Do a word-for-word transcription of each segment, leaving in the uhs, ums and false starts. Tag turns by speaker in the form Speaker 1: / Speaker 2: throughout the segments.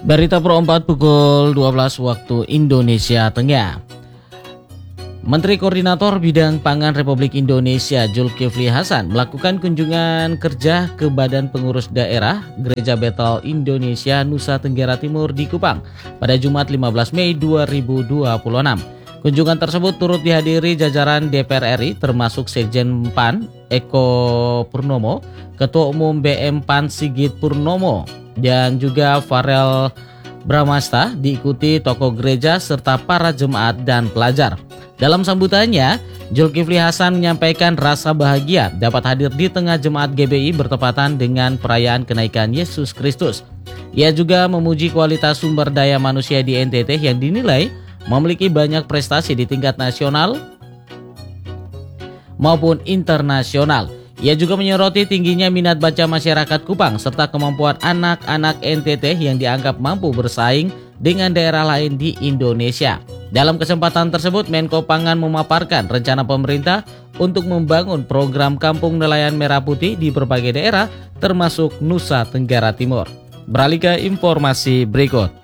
Speaker 1: Berita Pro empat pukul dua belas waktu Indonesia Tengah. Menteri Koordinator Bidang Pangan Republik Indonesia Zulkifli Hasan melakukan kunjungan kerja ke Badan Pengurus Daerah Gereja Bethel Indonesia Nusa Tenggara Timur di Kupang pada Jumat lima belas Mei dua ribu dua puluh enam. Kunjungan tersebut turut dihadiri jajaran D P R R I termasuk Sekjen P A N Eko Purnomo, Ketua Umum B M P A N Sigit Purnomo, dan juga Farel Bramasta, diikuti tokoh gereja serta para jemaat dan pelajar. Dalam sambutannya, Zulkifli Hasan menyampaikan rasa bahagia dapat hadir di tengah jemaat G B I bertepatan dengan perayaan kenaikan Yesus Kristus. Ia juga memuji kualitas sumber daya manusia di N T T yang dinilai memiliki banyak prestasi di tingkat nasional maupun internasional. Ia juga menyoroti tingginya minat baca masyarakat Kupang serta kemampuan anak-anak N T T yang dianggap mampu bersaing dengan daerah lain di Indonesia. Dalam kesempatan tersebut, Menko Pangan memaparkan rencana pemerintah untuk membangun program Kampung Nelayan Merah Putih di berbagai daerah termasuk Nusa Tenggara Timur. Beralih ke informasi berikut.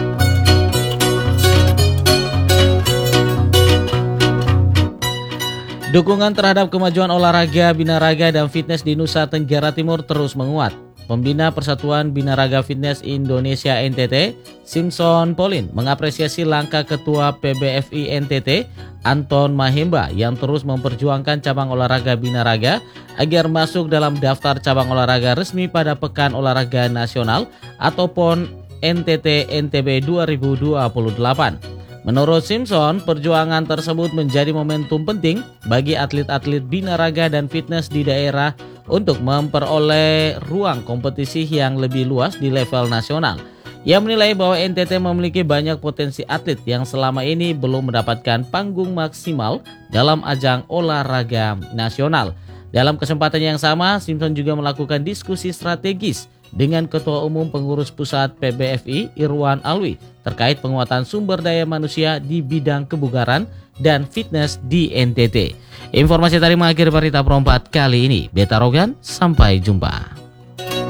Speaker 1: Dukungan terhadap kemajuan olahraga, binaraga, dan fitness di Nusa Tenggara Timur terus menguat. Pembina Persatuan Binaraga Fitness Indonesia N T T, Simpson Pauline, mengapresiasi langkah Ketua P B F I N T T, Anton Mahemba, yang terus memperjuangkan cabang olahraga binaraga agar masuk dalam daftar cabang olahraga resmi pada Pekan Olahraga Nasional atau P O N N T T N T B dua ribu dua puluh delapan. Menurut Simpson, perjuangan tersebut menjadi momentum penting bagi atlet-atlet binaraga dan fitness di daerah untuk memperoleh ruang kompetisi yang lebih luas di level nasional. Ia menilai bahwa N T T memiliki banyak potensi atlet yang selama ini belum mendapatkan panggung maksimal dalam ajang olahraga nasional. Dalam kesempatan yang sama, Simpson juga melakukan diskusi strategis dengan Ketua Umum Pengurus Pusat P B F I Irwan Alwi terkait penguatan sumber daya manusia di bidang kebugaran dan fitness di N T T. Informasi tadi mengakhiri berita Pro empat kali ini. Beta Rogan, sampai jumpa.